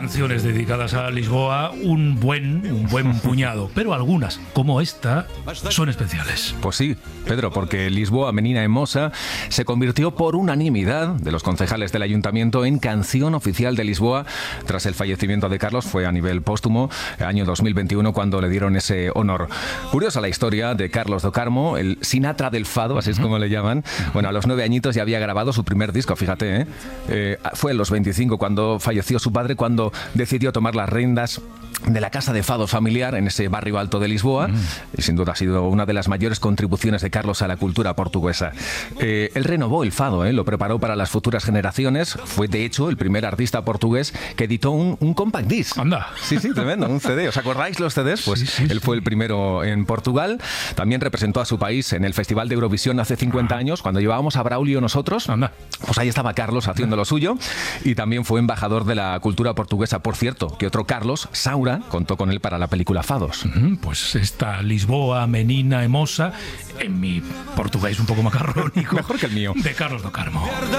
canciones dedicadas a Lisboa, un buen puñado, pero algunas, como esta, son especiales. Pues sí, Pedro, porque Lisboa, Menina e Mosa se convirtió por unanimidad de los concejales del ayuntamiento en canción oficial de Lisboa tras el fallecimiento de Carlos. Fue a nivel póstumo, año 2021, cuando le dieron ese honor. Curiosa la historia de Carlos do Carmo, el Sinatra del Fado, así es como le llaman. Bueno, a los 9 añitos ya había grabado su primer disco, fíjate, fue a los 25 cuando falleció su padre, cuando decidió tomar las riendas de la casa de fado familiar en ese barrio alto de Lisboa, y sin duda ha sido una de las mayores contribuciones de Carlos a la cultura portuguesa. Él renovó el fado, lo preparó para las futuras generaciones, fue de hecho el primer artista portugués que editó un compact disc. Anda. Sí, tremendo, un CD. ¿Os acordáis los CDs? Pues sí, él fue el primero en Portugal, también representó a su país en el Festival de Eurovisión hace 50 años, cuando llevábamos a Braulio nosotros. Anda. Pues ahí estaba Carlos haciendo lo suyo, y también fue embajador de la cultura portuguesa. Por cierto, que otro Carlos, Saura, contó con él para la película Fados. Pues esta Lisboa, Menina e Mosa, en mi portugués un poco macarrónico, Mejor que el mío, de Carlos do Carmo.